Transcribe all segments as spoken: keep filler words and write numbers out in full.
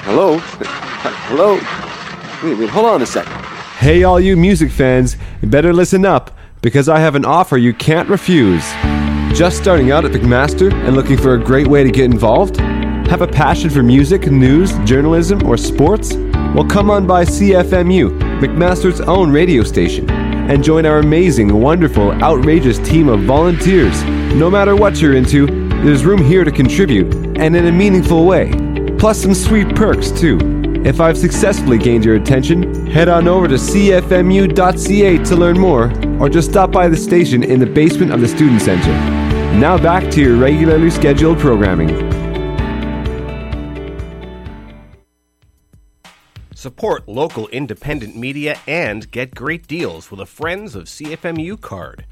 hello? Hello? Wait, wait, hold on a second. Hey, all you music fans, you better listen up, because I have an offer you can't refuse. Just starting out at McMaster and looking for a great way to get involved? Have a passion for music, news, journalism, or sports? Well, come on by C F M U, McMaster's own radio station, and join our amazing, wonderful, outrageous team of volunteers. No matter what you're into, there's room here to contribute, and in a meaningful way. Plus some sweet perks, too. If I've successfully gained your attention, head on over to c f m u dot c a to learn more, or just stop by the station in the basement of the Student Center. Now back to your regularly scheduled programming. Support local independent media and get great deals with a Friends of C F M U card.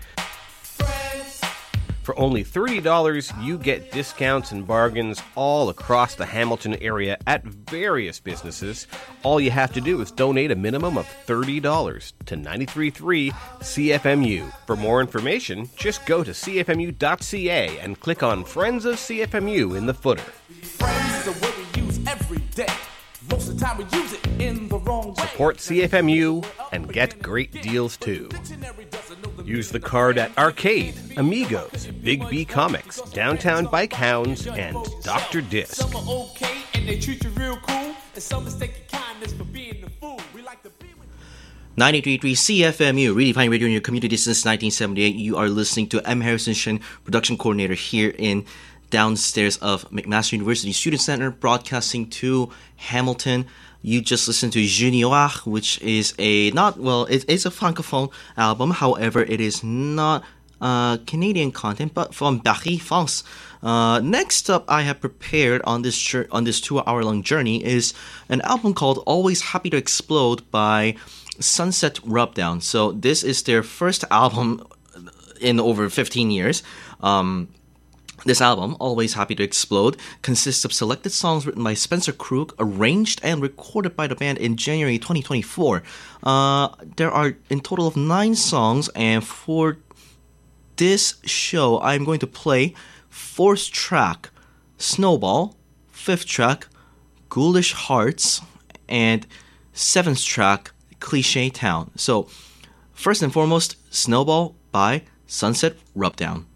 For only thirty dollars, you get discounts and bargains all across the Hamilton area at various businesses. All you have to do is donate a minimum of thirty dollars to ninety-three point three C F M U. For more information, just go to c f m u dot c a and click on Friends of C F M U in the footer. Friends is a word we use every day. Most of the time we use it in the wrong way. Support C F M U and get great deals too. Use the card at Arcade, Amigos, Big B Comics, Downtown Bike Hounds, and Doctor Disc. Some are okay and they treat you real cool, and some mistake your kindness for being the fool. We like to be with ninety-three point three C F M U, really fine radio in your community since nineteen seventy-eight. You are listening to M. Harrison Shen, production coordinator here in downstairs of McMaster University Student Center, broadcasting to Hamilton. You just listened to Je Noir, which is a not, well, it, it's a francophone album. However, it is not uh, Canadian content, but from Paris, France. Uh, next up, I have prepared on this on this two-hour-long journey is an album called Always Happy to Explode by Sunset Rubdown. So this is their first album in over fifteen years. Um... This album, Always Happy to Explode, consists of selected songs written by Spencer Krug, arranged and recorded by the band in January twenty twenty-four. Uh, there are in total of nine songs, and for this show, I'm going to play fourth track, Snowball, fifth track, Ghoulish Hearts, and seventh track, Cliche Town. So, first and foremost, Snowball by Sunset Rubdown.